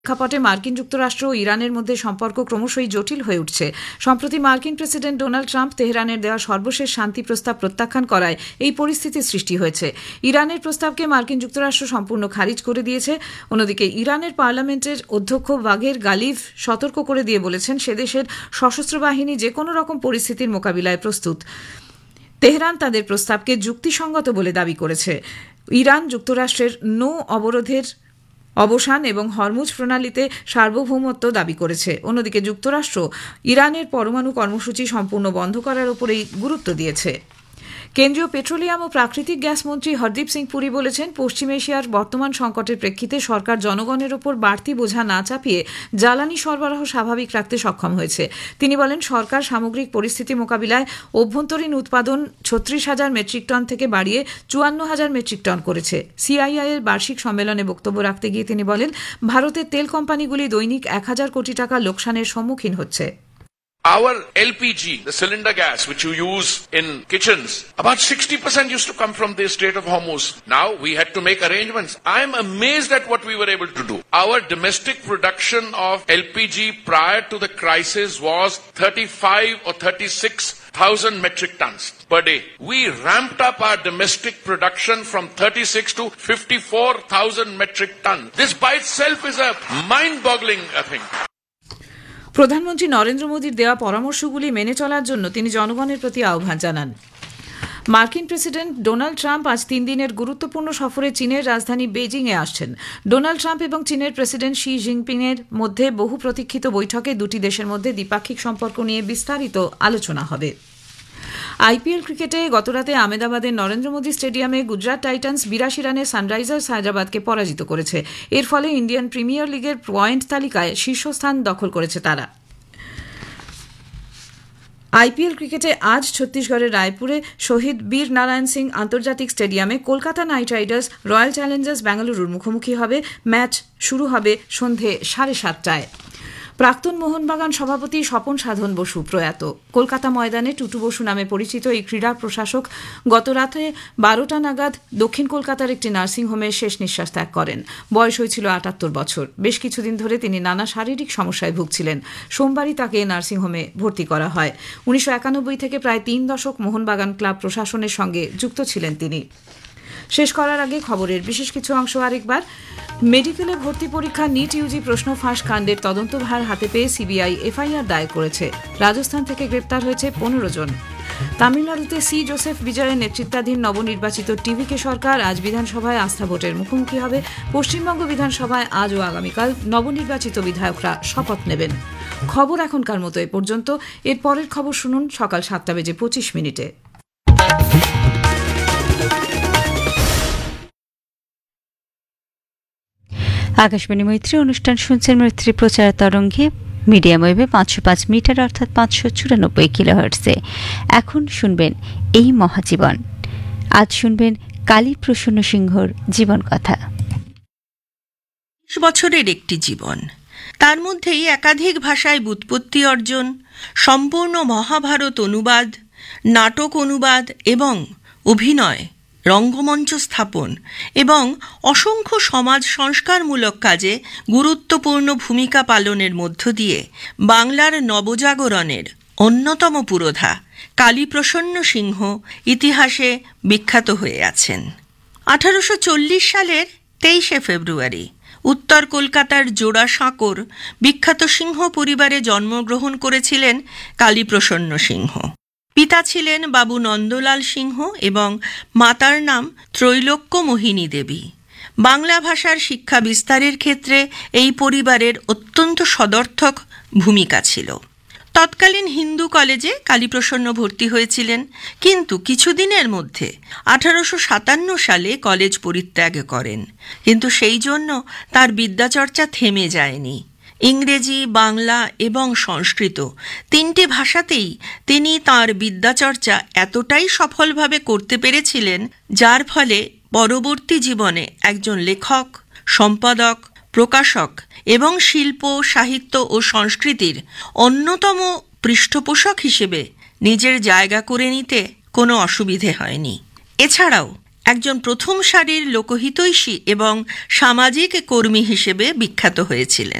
প্রেক্ষাপটে মার্কিন যুক্তরাষ্ট্র ও ইরানের মধ্যে সম্পর্ক ক্রমশই জটিল হয়ে উঠছে। সম্প্রতি মার্কিন প্রেসিডেন্ট ডোনাল্ড ট্রাম্প তেহরানের দেওয়া সর্বশেষ শান্তি প্রস্তাব প্রত্যাখ্যান করায় এই পরিস্থিতির সৃষ্টি হয়েছে। ইরানের প্রস্তাবকে মার্কিন যুক্তরাষ্ট্র সম্পূর্ণ খারিজ করে দিয়েছে। অন্যদিকে ইরানের পার্লামেন্টের অধ্যক্ষ বাগের গালিভ সতর্ক করে দিয়ে বলেছেন সে দেশের সশস্ত্র বাহিনী যে কোনো রকম পরিস্থিতির মোকাবিলায় প্রস্তুত। তেহরান তাদের প্রস্তাবকে যুক্তিসঙ্গত বলে দাবি করেছে। ইরান যুক্তরাষ্ট্রের নৌ অবরোধের অবসান এবং হরমুজ প্রণালীতে সার্বভৌমত্ব দাবি করেছে। অন্যদিকে যুক্তরাষ্ট্র ইরানের পরমাণু কর্মসূচি সম্পূর্ণ বন্ধ করার উপরেই গুরুত্ব দিয়েছে। কেন্দ্রীয় পেট্রোলিয়াম ও প্রাকৃতিক গ্যাস মন্ত্রী হরদীপ সিং পুরী বলেছেন, পশ্চিম এশিয়ার বর্তমান সংকটের প্রেক্ষিতে সরকার জনগণের ওপর বাড়তি বোঝা না চাপিয়ে জ্বালানি সরবরাহ স্বাভাবিক রাখতে সক্ষম হয়েছে। তিনি বলেন, সরকার সামগ্রিক পরিস্থিতি মোকাবিলায় অভ্যন্তরীণ উৎপাদন 36,000 মেট্রিক টন থেকে বাড়িয়ে 54,000 মেট্রিক টন করেছে। সিআইআই এর বার্ষিক সম্মেলনে বক্তব্য রাখতে গিয়ে তিনি বলেন, ভারতের তেল কোম্পানিগুলি দৈনিক 1,000 কোটি টাকা লোকসানের সম্মুখীন হচ্ছে। Our LPG, the cylinder gas which you use in kitchens, about 60% used to come from the Strait of Hormuz. Now we had to make arrangements. I am amazed at what we were able to do. Our domestic production of LPG prior to the crisis was 35 or 36,000 metric tons per day. We ramped up our domestic production from 36 to 54,000 metric tons. This by itself is a mind-boggling thing. প্রধানমন্ত্রী নরেন্দ্র মোদীর দেওয়া পরামর্শগুলি মেনে চলার জন্য তিনি জনগণের প্রতি আহ্বান জানান। মার্কিন প্রেসিডেন্ট ডোনাল্ড ট্রাম্প আজ 3 দিনের গুরুত্বপূর্ণ সফরে চীনের রাজধানী বেইজিংয়ে আসছেন। ডোনাল্ড ট্রাম্প এবং চীনের প্রেসিডেন্ট শি জিনপিংয়ের মধ্যে বহু প্রতীক্ষিত বৈঠকে দুটি দেশের মধ্যে দ্বিপাক্ষিক সম্পর্ক নিয়ে বিস্তারিত আলোচনা হবে। আইপিএল ক্রিকেটে গতরাতে আহমেদাবাদের নরেন্দ্র মোদী স্টেডিয়ামে গুজরাট টাইটান্স 82 রানে সানরাইজার্স হায়দ্রাবাদকে পরাজিত করেছে। এর ফলে ইন্ডিয়ান প্রিমিয়ার লিগের পয়েন্ট তালিকায় শীর্ষস্থান দখল করেছে তারা। আইপিএল ক্রিকেটে আজ ছত্তিশগড়ের রায়পুরে শহীদ বীর নারায়ণ সিং আন্তর্জাতিক স্টেডিয়ামে Kolkata night Riders royal Challengers বেঙ্গালুরুর মুখোমুখি হবে। ম্যাচ শুরু হবে সন্ধে 7:30টায়। প্রাক্তন মোহনবাগান সভাপতি স্বপন সাধন বসু প্রয়াত। কলকাতা ময়দানে টুটু বসু নামে পরিচিত এই ক্রীড়া প্রশাসক গত রাতে 12টা নাগাদ দক্ষিণ কলকাতার একটি নার্সিংহোমে শেষ নিঃশ্বাস ত্যাগ করেন। বয়স হয়েছিল 78 বছর। বেশ কিছুদিন ধরে তিনি নানা শারীরিক সমস্যায় ভুগছিলেন। সোমবারই তাকে নার্সিংহোমে ভর্তি করা হয়। 1991 থেকে প্রায় 3 দশক মোহনবাগান ক্লাব প্রশাসনের সঙ্গে যুক্ত ছিলেন তিনি। শেষ করার আগে খবরের বিশেষ কিছু অংশ আরেকবার। মেডিকেলে ভর্তি পরীক্ষা নিট ইউজি প্রশ্ন ফাঁস কাণ্ডের তদন্তভার হাতে পেয়ে সিবিআই এফআইআর দায়ের করেছে। রাজস্থান থেকে গ্রেপ্তার হয়েছে 15 জন। তামিলনাড়ুতে সি জোসেফ বিজয়ের নেতৃত্বাধীন নবনির্বাচিত টিভিকে সরকার আজ বিধানসভায় আস্থা ভোটের মুখোমুখি হবে। পশ্চিমবঙ্গ বিধানসভায় আজ ও আগামীকাল নবনির্বাচিত বিধায়করা শপথ নেবেন। খবর এখনকার মতো এ পর্যন্ত। এর পরের খবর শুনুন সকাল 7:25। আকাশবাণী মৈত্রী অনুষ্ঠান শুনছেন। মৈত্রী প্রচার তরঙ্গে মিডিয়াম ওয়েভে 505 মিটার অর্থাৎ 594 কিলোহার্টজে। এখন শুনবেন এই মহাজীবন। আজ শুনবেন কালী প্রসন্ন সিংহর জীবন কথা। 20 বছরের একটি জীবন, তার মধ্যেই একাধিক ভাষায় ব্যুৎপত্তি অর্জন, সম্পূর্ণ মহাভারত অনুবাদ, নাটক অনুবাদ এবং অভিনয়, রঙ্গমঞ্চ স্থাপন এবং অসংখ্য সমাজ সংস্কারমূলক কাজে গুরুত্বপূর্ণ ভূমিকা পালনের মধ্য দিয়ে বাংলার নবজাগরণের অন্যতম পুরোধা কালীপ্রসন্ন সিংহ ইতিহাসে বিখ্যাত হয়ে আছেন। 1840 সালের 23শে ফেব্রুয়ারি উত্তর কলকাতার জোড়াসাঁকোর বিখ্যাত সিংহ পরিবারে জন্মগ্রহণ করেছিলেন কালীপ্রসন্ন সিংহ। পিতা ছিলেন বাবু নন্দলাল সিংহ এবং মাতার নাম ত্রৈলোক্য মোহিনী দেবী। বাংলা ভাষার শিক্ষা বিস্তারের ক্ষেত্রে এই পরিবারের অত্যন্ত সদর্থক ভূমিকা ছিল। তৎকালীন হিন্দু কলেজে কালীপ্রসন্ন ভর্তি হয়েছিলেন, কিন্তু কিছুদিনের মধ্যে 1857 সালে কলেজ পরিত্যাগ করেন। কিন্তু সেই জন্য তার বিদ্যাচর্চা থেমে যায়নি। ইংরেজি, বাংলা এবং সংস্কৃত 3টি ভাষাতেই তিনি তাঁর বিদ্যাচর্চা এতটাই সফলভাবে করতে পেরেছিলেন, যার ফলে পরবর্তী জীবনে একজন লেখক, সম্পাদক, প্রকাশক এবং শিল্প, সাহিত্য ও সংস্কৃতির অন্যতম পৃষ্ঠপোষক হিসেবে নিজের জায়গা করে নিতে কোনো অসুবিধে হয়নি। এছাড়াও একজন প্রথম সারির লোকহিতৈষী এবং সামাজিক কর্মী হিসেবে বিখ্যাত হয়েছিলেন।